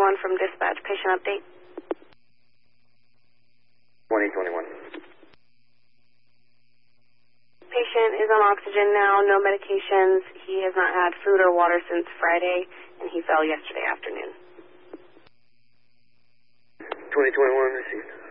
2021 from dispatch. Patient update. 2021. Patient is on oxygen now, no medications. He has not had food or water since Friday, and he fell yesterday afternoon. 2021 received.